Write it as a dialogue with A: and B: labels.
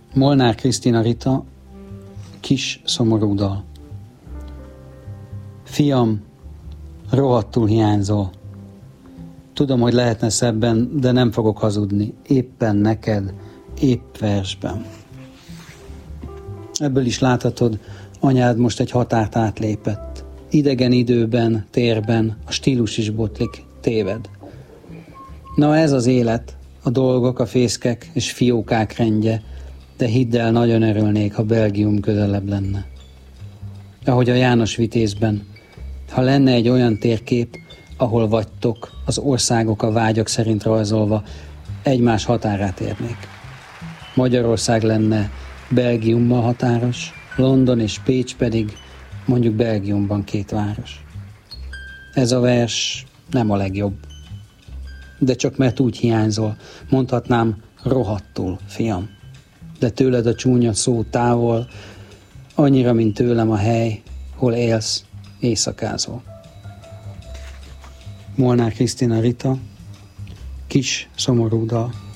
A: Molnár Krisztina Rita, Kis szomorú dal. Fiam, rohadtul hiányzol. Tudom, hogy lehetne szebben, de nem fogok hazudni. Éppen neked, épp versben. Ebből is láthatod, anyád most egy határt átlépett. Idegen időben, térben, a stílus is botlik, téved. Na ez az élet, a dolgok, a fészkek és fiókák rendje, de hidd el, nagyon örülnék, ha Belgium közelebb lenne. Ahogy a János Vitézben, ha lenne egy olyan térkép, ahol vagytok, az országok a vágyak szerint rajzolva, egymás határát érnék. Magyarország lenne Belgiummal határos, London és Pécs pedig mondjuk Belgiumban 2 város. Ez a vers nem a legjobb. De csak mert úgy hiányzol, mondhatnám rohadtul, fiam. De tőled a csúnya szó távol, annyira, mint tőlem a hely, hol élsz, éjszakázol. Molnár Krisztina Rita, Kis szomorú dal.